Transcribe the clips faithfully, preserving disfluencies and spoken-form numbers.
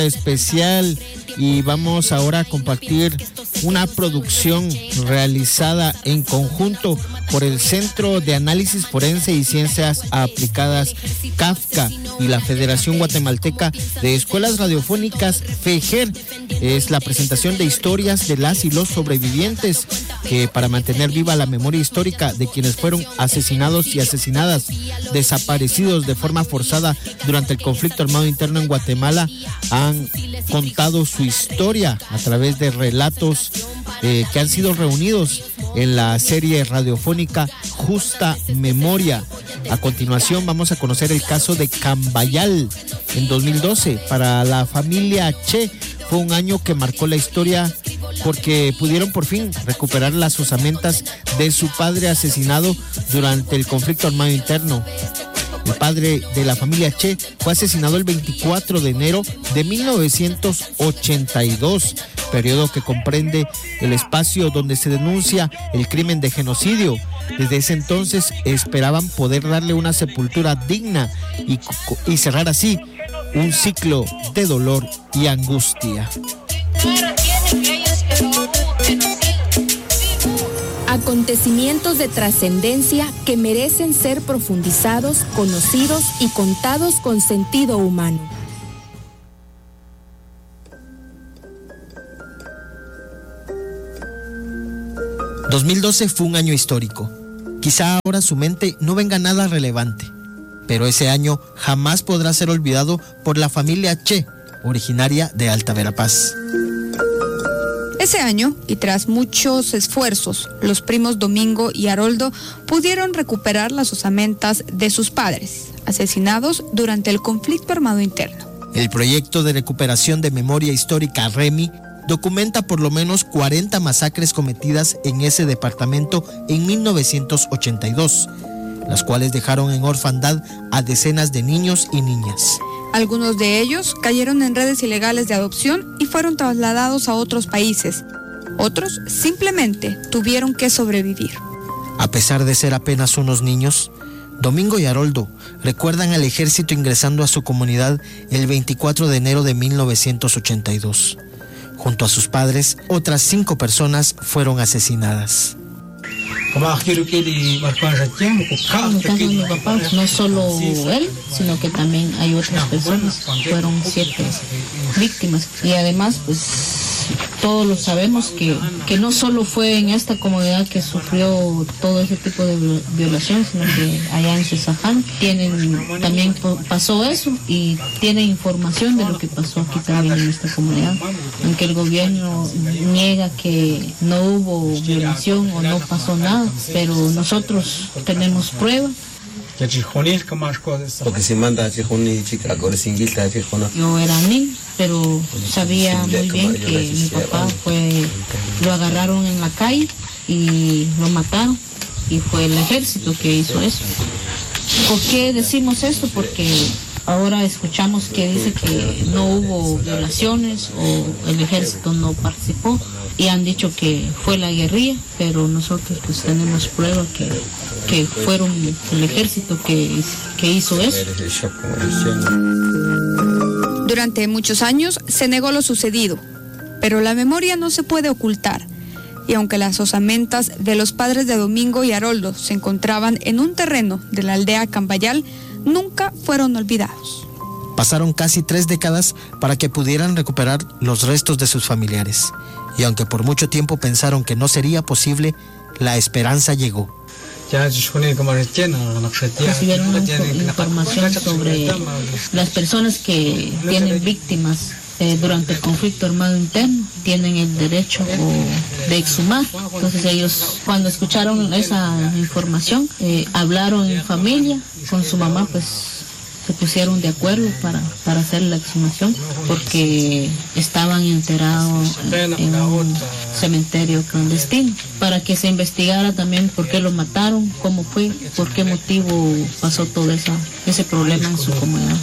especial y vamos ahora a compartir una producción realizada en conjunto por el Centro de Análisis Forense y Ciencias Aplicadas Kafka y la Federación Guatemalteca de Escuelas Radiofónicas FEGER. Es la presentación de historias de las y los sobrevivientes que, para mantener viva la memoria histórica de quienes fueron asesinados y asesinadas, desaparecidos de forma forzada durante el conflicto armado interno en Guatemala, han contado su historia a través de relatos eh, que han sido reunidos en la serie radiofónica Justa Memoria. A continuación vamos a conocer el caso de Cambayal en dos mil doce. Para la familia Che fue un año que marcó la historia porque pudieron por fin recuperar las osamentas de su padre asesinado durante el conflicto armado interno. El padre de la familia Che fue asesinado el veinticuatro de enero de mil novecientos ochenta y dos, periodo que comprende el espacio donde se denuncia el crimen de genocidio. Desde ese entonces esperaban poder darle una sepultura digna y, y cerrar así un ciclo de dolor y angustia. Acontecimientos de trascendencia que merecen ser profundizados, conocidos y contados con sentido humano. dos mil doce fue un año histórico. Quizá ahora a su mente no venga nada relevante, pero ese año jamás podrá ser olvidado por la familia Che, originaria de Alta Verapaz. Ese año, y tras muchos esfuerzos, los primos Domingo y Haroldo pudieron recuperar las osamentas de sus padres, asesinados durante el conflicto armado interno. El proyecto de recuperación de memoria histórica REMI documenta por lo menos cuarenta masacres cometidas en ese departamento en mil novecientos ochenta y dos, las cuales dejaron en orfandad a decenas de niños y niñas. Algunos de ellos cayeron en redes ilegales de adopción y fueron trasladados a otros países. Otros simplemente tuvieron que sobrevivir. A pesar de ser apenas unos niños, Domingo y Haroldo recuerdan al ejército ingresando a su comunidad el veinticuatro de enero de mil novecientos ochenta y dos. Junto a sus padres, otras cinco personas fueron asesinadas. En el caso de mi papá, no solo él, sino que también hay otras personas. Fueron siete víctimas. Y además, pues, todos lo sabemos que, que no solo fue en esta comunidad que sufrió todo ese tipo de violación, sino que allá en Cesaján tienen, también pasó eso y tienen información de lo que pasó aquí también en esta comunidad. Aunque el gobierno niega que no hubo violación o no pasó nada, pero nosotros tenemos pruebas. Yo era niño, pero sabía muy bien que mi papá fue, lo agarraron en la calle y lo mataron, y fue el ejército que hizo eso. ¿Por qué decimos esto? Porque ahora escuchamos que dice que no hubo violaciones o el ejército no participó, y han dicho que fue la guerrilla, pero nosotros pues tenemos prueba que, que fueron el ejército que, que hizo eso. Durante muchos años se negó lo sucedido, pero la memoria no se puede ocultar, y aunque las osamentas de los padres de Domingo y Haroldo se encontraban en un terreno de la aldea Cambayal, nunca fueron olvidados. Pasaron casi tres décadas para que pudieran recuperar los restos de sus familiares. Y aunque por mucho tiempo pensaron que no sería posible, la esperanza llegó. Recibieron información sobre las personas que tienen víctimas eh, durante el conflicto armado interno, tienen el derecho o, de exhumar. Entonces ellos, cuando escucharon esa información, eh, hablaron en familia con su mamá, pues se pusieron de acuerdo para, para hacer la exhumación, porque estaban enterados en, en un cementerio clandestino, para que se investigara también por qué lo mataron, cómo fue, por qué motivo pasó todo esa, ese problema en su comunidad.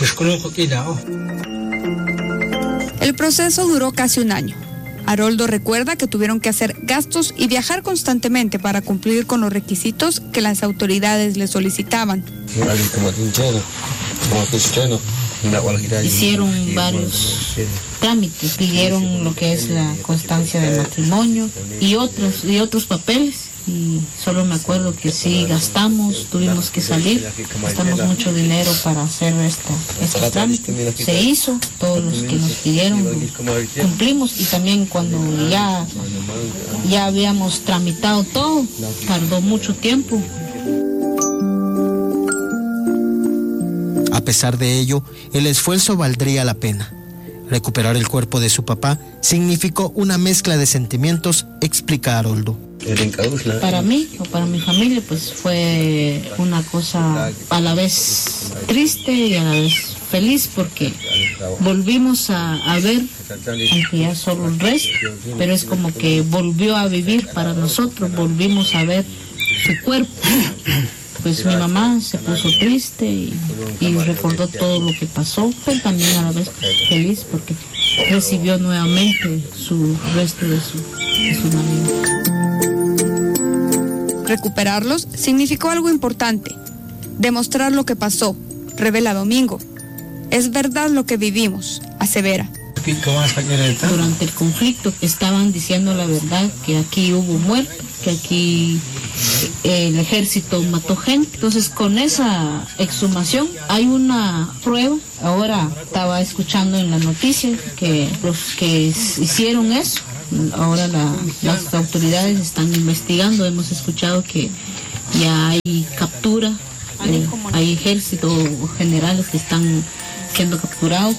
El proceso duró casi un año. Haroldo recuerda que tuvieron que hacer gastos y viajar constantemente para cumplir con los requisitos que las autoridades le solicitaban. hicieron varios trámites, pidieron lo que es la constancia de matrimonio y otros y otros papeles. Y solo me acuerdo que sí gastamos, tuvimos que salir, gastamos mucho dinero para hacer esta, estos trámites. Se hizo, todos los que nos pidieron cumplimos, y también cuando ya, ya habíamos tramitado todo, tardó mucho tiempo. A pesar de ello, el esfuerzo valdría la pena. Recuperar el cuerpo de su papá significó una mezcla de sentimientos, explica Haroldo. Para mí o para mi familia pues fue una cosa a la vez triste y a la vez feliz, porque volvimos a, a ver, aunque ya solo el resto, pero es como que volvió a vivir para nosotros, volvimos a ver su cuerpo. Pues mi mamá se puso triste y, y recordó todo lo que pasó, pero también a la vez feliz porque recibió nuevamente su resto de su, de su marido. Recuperarlos significó algo importante, demostrar lo que pasó, revela Domingo. Es verdad lo que vivimos, asevera. Durante el conflicto estaban diciendo la verdad, que aquí hubo muerte, que aquí el ejército mató gente. Entonces con esa exhumación hay una prueba. Ahora estaba escuchando en la noticia que los que hicieron eso, ahora la, las autoridades están investigando. Hemos escuchado que ya hay captura, eh, hay ejército generales que están siendo capturados.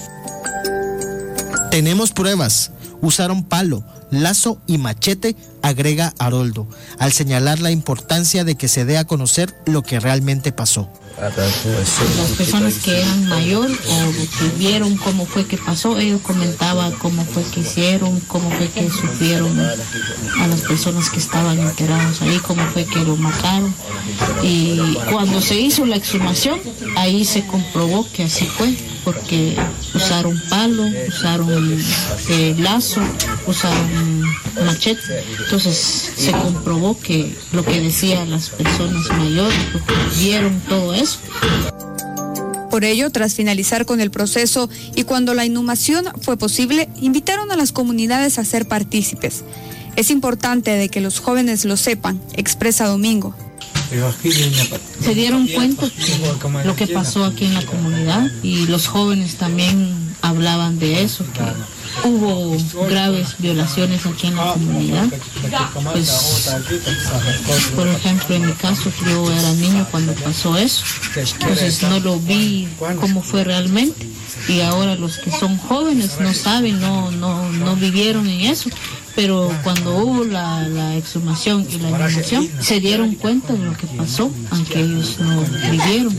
Tenemos pruebas. Usaron palo, lazo y machete, agrega Haroldo, al señalar la importancia de que se dé a conocer lo que realmente pasó. Las personas que eran mayor o que vieron cómo fue que pasó, ellos comentaban cómo fue que hicieron, cómo fue que sufrieron a las personas que estaban enteradas ahí, cómo fue que lo mataron. Y cuando se hizo la exhumación, ahí se comprobó que así fue, porque usaron palo, usaron eh, lazo, usaron machete. Entonces se comprobó que lo que decían las personas mayores, porque vieron todo eso. Por ello, tras finalizar con el proceso y cuando la inhumación fue posible, invitaron a las comunidades a ser partícipes. Es importante de que los jóvenes lo sepan, expresa Domingo. Se dieron cuenta de lo que pasó aquí en la comunidad y los jóvenes también hablaban de eso, que hubo graves violaciones aquí en la comunidad. Pues, por ejemplo, en mi caso, yo era niño cuando pasó eso, entonces no lo vi cómo fue realmente, y ahora los que son jóvenes no saben, no, no, no vivieron en eso. Pero cuando hubo la, la exhumación y la inhumación, se dieron cuenta de lo que pasó, aunque ellos no vivieron.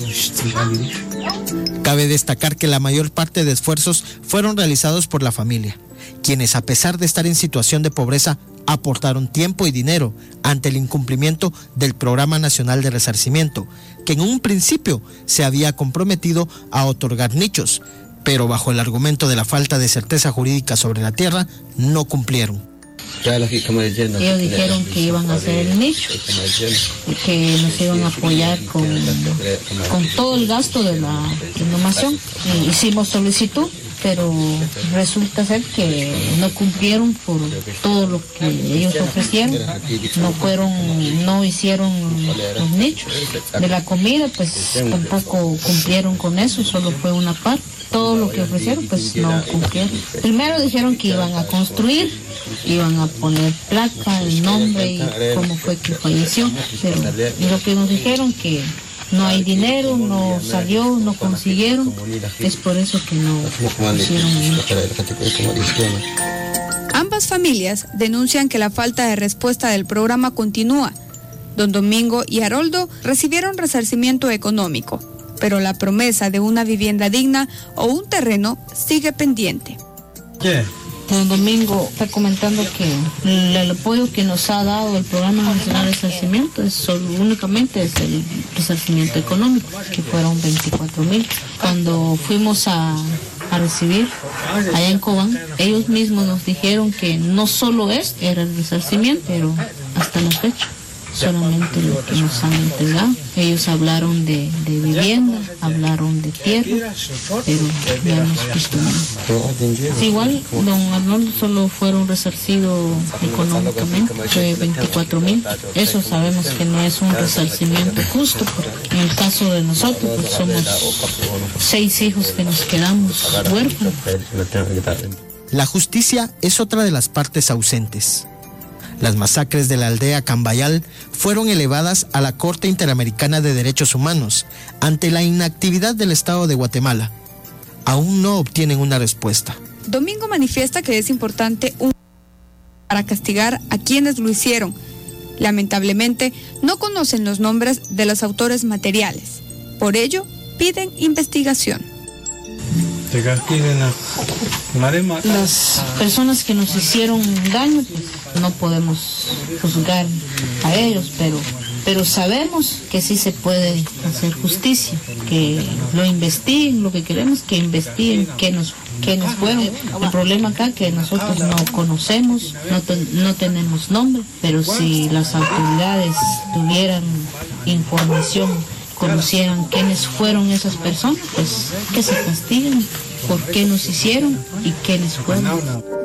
Cabe destacar que la mayor parte de esfuerzos fueron realizados por la familia, quienes, a pesar de estar en situación de pobreza, aportaron tiempo y dinero ante el incumplimiento del Programa Nacional de Resarcimiento, que en un principio se había comprometido a otorgar nichos, pero bajo el argumento de la falta de certeza jurídica sobre la tierra, no cumplieron. Ellos dijeron que iban a hacer el nicho y que nos iban a apoyar con, con todo el gasto de la inhumación. E hicimos solicitud, pero resulta ser que no cumplieron por todo lo que ellos ofrecieron. No fueron, no hicieron los nichos. De la comida, pues tampoco cumplieron con eso, solo fue una parte. Todo lo que ofrecieron, pues no cumplieron. Primero dijeron que iban a construir, iban a poner placa, el nombre y cómo fue que falleció, pero lo que nos dijeron que no hay dinero, no salió, no consiguieron, es por eso que no pusieron mucho. Ambas familias denuncian que la falta de respuesta del programa continúa. Don Domingo y Haroldo recibieron resarcimiento económico, pero la promesa de una vivienda digna o un terreno sigue pendiente. ¿Qué? Don Domingo está comentando que el, el apoyo que nos ha dado el Programa Nacional de Resarcimiento es solo, únicamente es el resarcimiento económico, que fueron veinticuatro mil. Cuando fuimos a, a recibir allá en Cobán, ellos mismos nos dijeron que no solo es era el resarcimiento, pero hasta la fecha solamente lo que nos han entregado. Ellos hablaron de, de vivienda, hablaron de tierra, pero ya hemos visto nada. Sí, igual, don Arnoldo solo fueron resarcidos económicamente, fue veinticuatro mil. Eso sabemos que no es un resarcimiento justo, porque en el caso de nosotros pues somos seis hijos que nos quedamos huérfanos. La justicia es otra de las partes ausentes. Las masacres de la aldea Cambayal fueron elevadas a la Corte Interamericana de Derechos Humanos ante la inactividad del Estado de Guatemala. Aún no obtienen una respuesta. Domingo manifiesta que es importante un para castigar a quienes lo hicieron. Lamentablemente, no conocen los nombres de los autores materiales. Por ello, piden investigación. Las personas que nos hicieron daño, pues, no podemos juzgar a ellos, pero, pero sabemos que sí se puede hacer justicia, que lo investiguen, lo que queremos que investiguen, que nos, que nos fueron. El problema acá es que nosotros no conocemos, no, ten, no tenemos nombre, pero si las autoridades tuvieran información, conocieran quiénes fueron esas personas, pues que se castiguen por qué nos hicieron y quiénes fueron.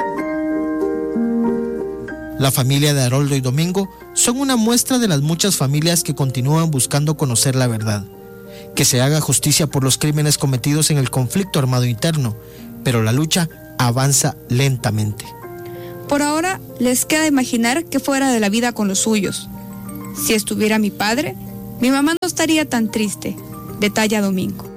La familia de Haroldo y Domingo son una muestra de las muchas familias que continúan buscando conocer la verdad. Que se haga justicia por los crímenes cometidos en el conflicto armado interno, pero la lucha avanza lentamente. Por ahora, les queda imaginar que fuera de la vida con los suyos. Si estuviera mi padre, mi mamá no estaría tan triste, detalla Domingo.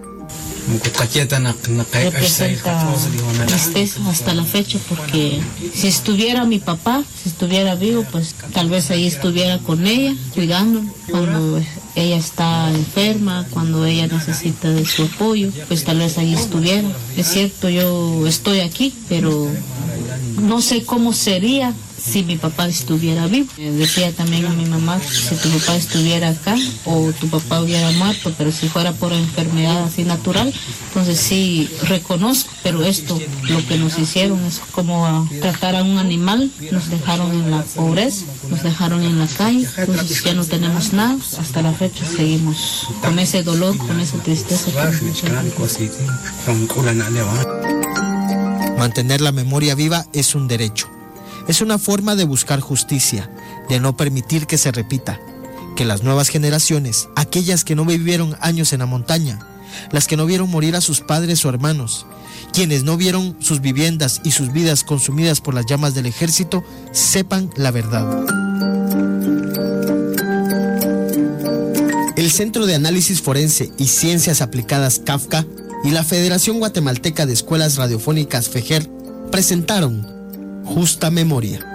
Representa tristeza hasta la fecha, porque si estuviera mi papá, si estuviera vivo, pues tal vez ahí estuviera con ella, cuidándola cuando ella está enferma, cuando ella necesita de su apoyo, pues tal vez ahí estuviera. Es cierto, yo estoy aquí, pero no sé cómo sería si mi papá estuviera vivo. Decía también a mi mamá, si tu papá estuviera acá o tu papá hubiera muerto, pero si fuera por enfermedad así natural, entonces sí reconozco, pero esto, lo que nos hicieron es como a tratar a un animal, nos dejaron en la pobreza, nos dejaron en la calle, entonces ya no tenemos nada, hasta la fecha seguimos con ese dolor, con esa tristeza. Mantener la memoria viva es un derecho. Es una forma de buscar justicia, de no permitir que se repita, que las nuevas generaciones, aquellas que no vivieron años en la montaña, las que no vieron morir a sus padres o hermanos, quienes no vieron sus viviendas y sus vidas consumidas por las llamas del ejército, sepan la verdad. El Centro de Análisis Forense y Ciencias Aplicadas CAFCA y la Federación Guatemalteca de Escuelas Radiofónicas FEGER presentaron Justa Memoria.